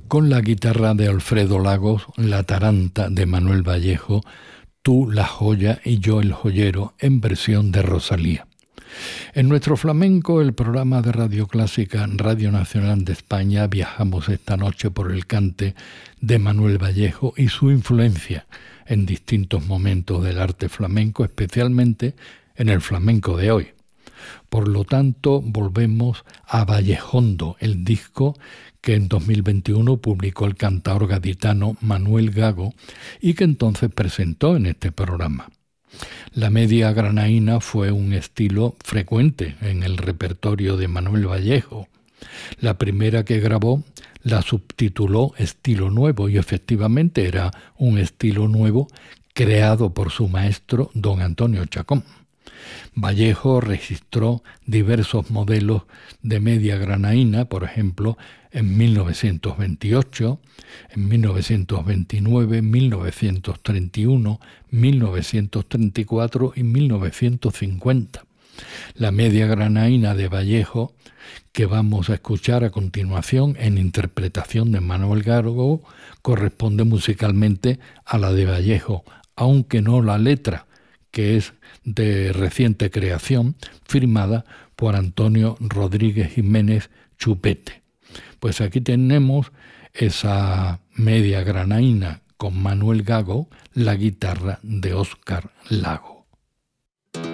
con la guitarra de Alfredo Lagos, la taranta de Manuel Vallejo, Tú la joya y yo el joyero, en versión de Rosalía. En nuestro flamenco, el programa de Radio Clásica, Radio Nacional de España, viajamos esta noche por el cante de Manuel Vallejo y su influencia en distintos momentos del arte flamenco, especialmente en el flamenco de hoy. Por lo tanto, volvemos a Vallejondo, el disco que en 2021 publicó el cantaor gaditano Manuel Gago y que entonces presentó en este programa. La media granaína fue un estilo frecuente en el repertorio de Manuel Vallejo. La primera que grabó la subtituló Estilo Nuevo y efectivamente era un estilo nuevo creado por su maestro don Antonio Chacón. Vallejo registró diversos modelos de media granaína, por ejemplo, en 1928, en 1929, 1931, 1934 y 1950. La media granaína de Vallejo, que vamos a escuchar a continuación en interpretación de Manuel Gago, corresponde musicalmente a la de Vallejo, aunque no la letra, que es de reciente creación, firmada por Antonio Rodríguez Jiménez Chupete. Pues aquí tenemos esa media granaína con Manuel Gago, la guitarra de Óscar Lago.